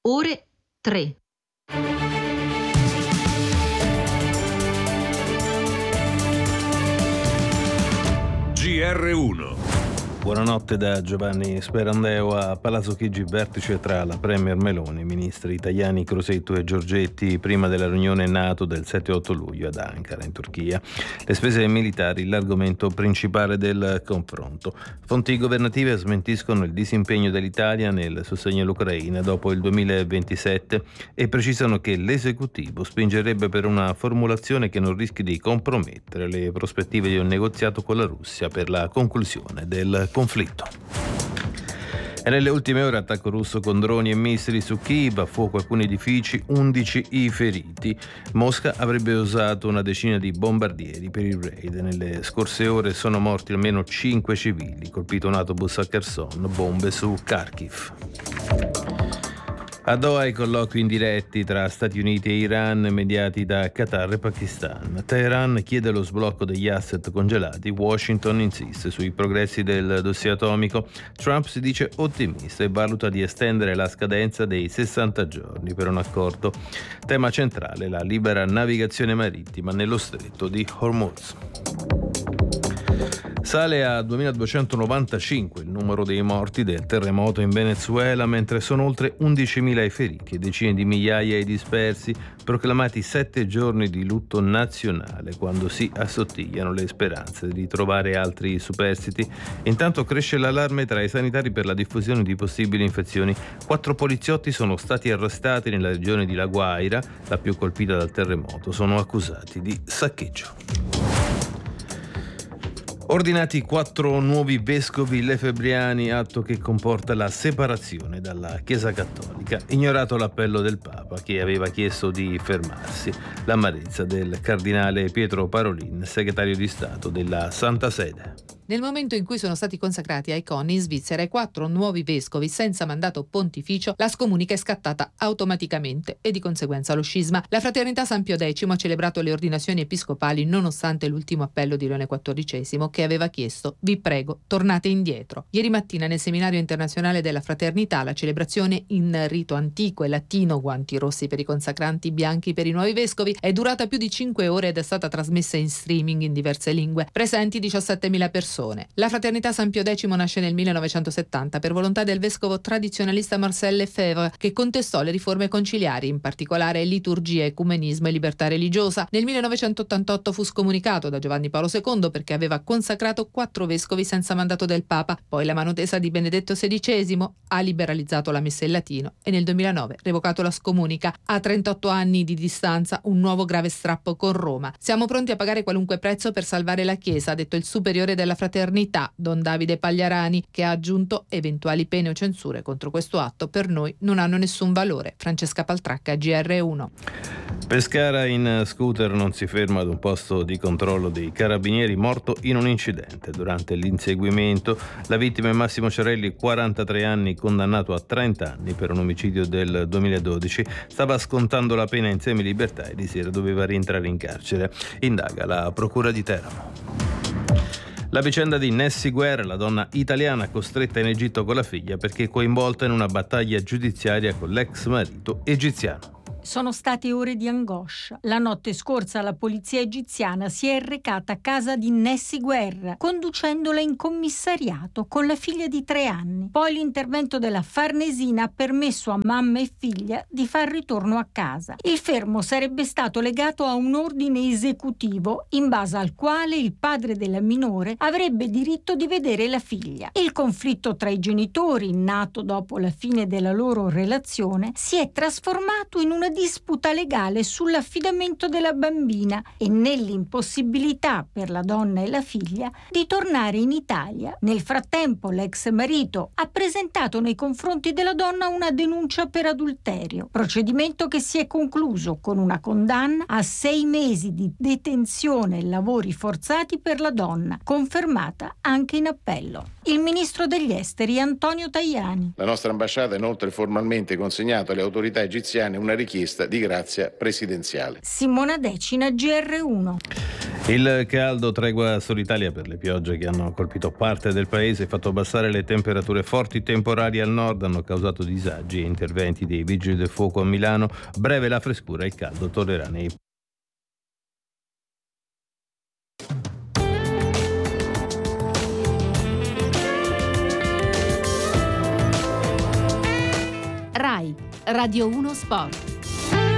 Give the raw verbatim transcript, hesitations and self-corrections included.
ore tre. G R uno. Buonanotte da Giovanni Sperandeo. A Palazzo Chigi, vertice tra la Premier Meloni, i ministri Tajani, Crosetto e Giorgetti prima della riunione NATO del sette otto luglio ad Ankara in Turchia. Le spese militari, l'argomento principale del confronto. Fonti governative smentiscono il disimpegno dell'Italia nel sostegno all'Ucraina dopo il duemilaventisette e precisano che l'esecutivo spingerebbe per una formulazione che non rischi di compromettere le prospettive di un negoziato con la Russia per la conclusione del conflitto. E nelle ultime ore attacco russo con droni e missili su Kiev, a fuoco alcuni edifici, undici i feriti. Mosca avrebbe usato una decina di bombardieri per il raid. Nelle scorse ore sono morti almeno cinque civili, colpito un autobus a Kherson, bombe su Kharkiv. A Doha i colloqui indiretti tra Stati Uniti e Iran mediati da Qatar e Pakistan. Teheran chiede lo sblocco degli asset congelati, Washington insiste sui progressi del dossier atomico, Trump si dice ottimista e valuta di estendere la scadenza dei sessanta giorni per un accordo. Tema centrale la libera navigazione marittima nello stretto di Hormuz. Sale a duemiladuecentonovantacinque il numero dei morti del terremoto in Venezuela, mentre sono oltre undicimila i feriti e decine di migliaia i dispersi, proclamati sette giorni di lutto nazionale quando si assottigliano le speranze di ritrovare altri superstiti. Intanto cresce l'allarme tra i sanitari per la diffusione di possibili infezioni. Quattro poliziotti sono stati arrestati nella regione di La Guaira, la più colpita dal terremoto. Sono accusati di saccheggio. Ordinati quattro nuovi vescovi lefebvriani, atto che comporta la separazione dalla Chiesa Cattolica. Ignorato l'appello del Papa che aveva chiesto di fermarsi. L'amarezza del cardinale Pietro Parolin, segretario di Stato della Santa Sede. Nel momento in cui sono stati consacrati ai coni in Svizzera i quattro nuovi vescovi senza mandato pontificio, la scomunica è scattata automaticamente e di conseguenza lo scisma. La Fraternità San Pio X ha celebrato le ordinazioni episcopali nonostante l'ultimo appello di Leone quattordicesimo che aveva chiesto «Vi prego, tornate indietro». Ieri mattina nel seminario internazionale della Fraternità la celebrazione in rito antico e latino, guanti rossi per i consacranti, bianchi per i nuovi vescovi, è durata più di cinque ore ed è stata trasmessa in streaming in diverse lingue. Presenti diciassettemila persone. La Fraternità San Pio X nasce nel millenovecentosettanta per volontà del vescovo tradizionalista Marcel Lefebvre, che contestò le riforme conciliari, in particolare liturgia, ecumenismo e libertà religiosa. Nel millenovecentottantotto fu scomunicato da Giovanni Paolo secondo perché aveva consacrato quattro vescovi senza mandato del Papa. Poi la mano tesa di Benedetto sedicesimo ha liberalizzato la messa in latino e nel duemilanove revocato la scomunica. A trentotto anni di distanza un nuovo grave strappo con Roma. Siamo pronti a pagare qualunque prezzo per salvare la Chiesa, ha detto il superiore della Fraternità, Don Davide Pagliarani, che ha aggiunto eventuali pene o censure contro questo atto per noi non hanno nessun valore. Francesca Paltracca, G R uno. Pescara in scooter non si ferma ad un posto di controllo dei carabinieri, morto in un incidente. Durante l'inseguimento la vittima è Massimo Ciarelli, quarantatré anni, condannato a trenta anni per un omicidio del duemiladodici. Stava scontando la pena in semilibertà e di sera doveva rientrare in carcere. Indaga la procura di Teramo. La vicenda di Nessie Guerra, la donna italiana costretta in Egitto con la figlia perché coinvolta in una battaglia giudiziaria con l'ex marito egiziano. Sono state ore di angoscia. La notte scorsa la polizia egiziana si è recata a casa di Nessie Guerra, conducendola in commissariato con la figlia di tre anni. Poi l'intervento della Farnesina ha permesso a mamma e figlia di far ritorno a casa. Il fermo sarebbe stato legato a un ordine esecutivo in base al quale il padre della minore avrebbe diritto di vedere la figlia. Il conflitto tra i genitori, nato dopo la fine della loro relazione, si è trasformato in una disputa legale sull'affidamento della bambina e nell'impossibilità per la donna e la figlia di tornare in Italia. Nel frattempo l'ex marito ha presentato nei confronti della donna una denuncia per adulterio, procedimento che si è concluso con una condanna a sei mesi di detenzione e lavori forzati per la donna, confermata anche in appello. Il ministro degli esteri Antonio Tajani. La nostra ambasciata ha inoltre formalmente consegnato alle autorità egiziane una richiesta richiesta di grazia presidenziale. Simona Decina, G R uno. Il caldo, tregua sull'Italia per le piogge che hanno colpito parte del paese e fatto abbassare le temperature. Forti temporali al nord hanno causato disagi e interventi dei vigili del fuoco a Milano. Breve la frescura e il caldo tornerà nei Rai Radio uno Sport.